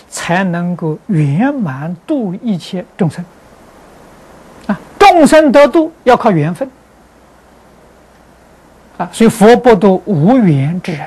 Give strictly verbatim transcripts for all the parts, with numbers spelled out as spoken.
才能够圆满度一切众生。啊，众生得度要靠缘分。啊，所以佛不度无缘之人。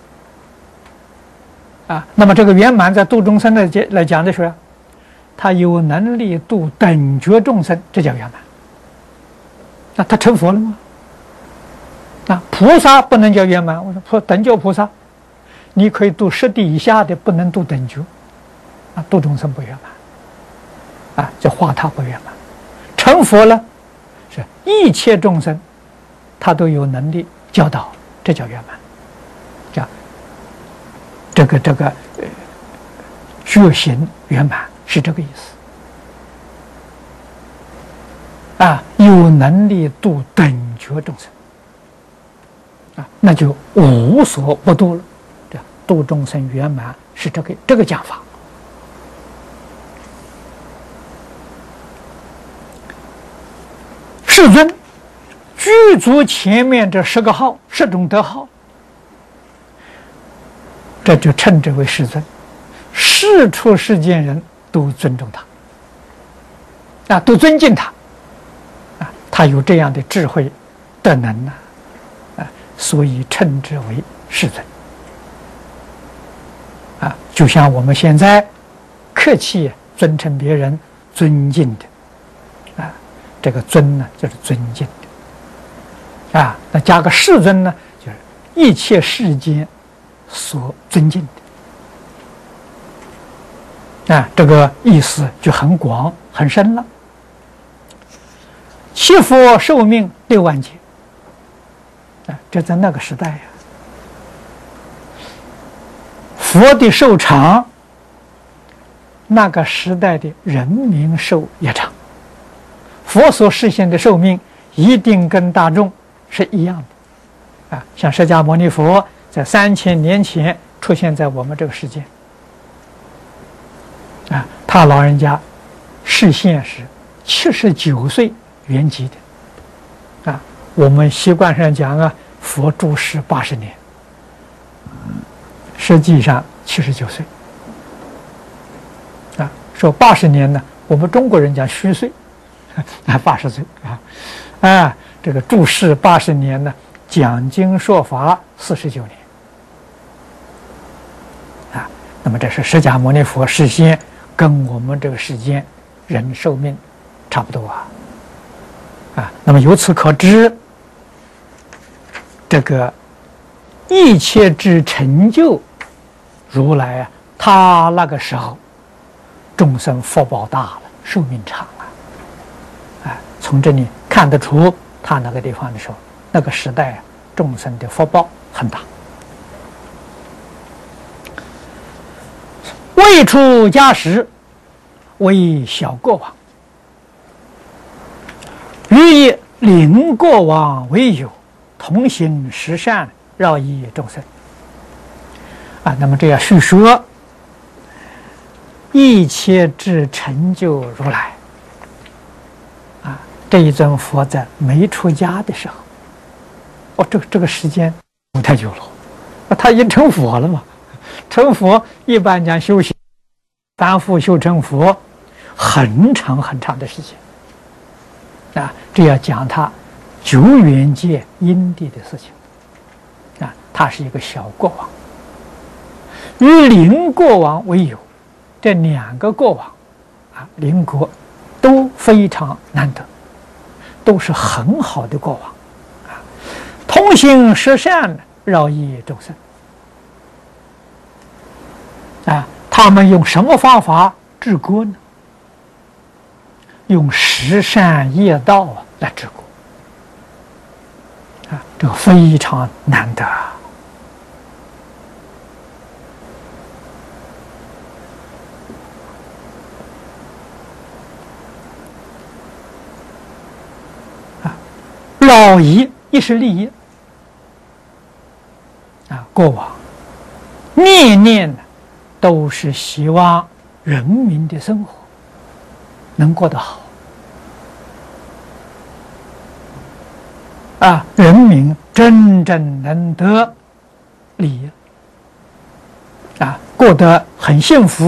啊，那么这个圆满在度众生的来讲的时候，他有能力度等觉众生，这叫圆满。那他成佛了吗？啊，菩萨不能叫圆满。我说菩等觉菩萨，你可以度十地以下的，不能度等觉。啊，度众生不圆满。啊，叫化他不圆满。成佛了，是一切众生，他都有能力教导，这叫圆满。叫这个这个呃觉行圆满是这个意思。啊，有能力度等觉众生。啊，那就无所不度了。这度众生圆满是这个这个讲法。世尊具足前面这十个号，十种德号，这就称之为世尊。世出世间人都尊重他，啊，都尊敬他，啊，他有这样的智慧德能呢，啊，所以称之为世尊。啊，就像我们现在客气尊称别人尊敬的，啊，这个尊呢就是尊敬的，啊，那加个世尊呢，就是一切世间所尊敬的，啊，这个意思就很广很深了。七佛寿命六万劫，啊，这在那个时代呀，佛的寿长，那个时代的人民寿也长。佛所实现的寿命一定跟大众是一样的，啊，像释迦牟尼佛在三千年前出现在我们这个世界，啊，他老人家示现是七十九岁圆寂的，啊，我们习惯上讲啊，佛住世八十年，实际上七十九岁，啊，说八十年呢，我们中国人讲虚岁。啊，八十岁啊，啊，这个住世八十年呢，讲经说法四十九年，啊，那么这是释迦牟尼佛示现，跟我们这个世间人寿命差不多啊，啊，那么由此可知，这个一切之成就，如来啊，他那个时候众生福报大了，寿命长。从这里看得出，他那个地方的时候，那个时代啊，众生的福报很大。未出家时，为小国王，欲以邻国王为友，同行十善，饶益众生。啊，那么这样叙说一切之成就如来。这一尊佛在没出家的时候，哦，这个这个时间不太久了，他已经成佛了嘛。成佛一般讲修行，凡夫修成佛，很长很长的时间。啊，这要讲他久远界因地的事情。啊，他是一个小国王，与邻国王为友，这两个国王，啊，邻国都非常难得。都是很好的国王，啊，通行十善，饶益众生。啊，他们用什么方法治国呢？用十善业道啊来治国。啊，这个非常难得。老益亦是利益啊，国王念念都是希望人民的生活能过得好啊，人民真正能得利益啊，过得很幸福。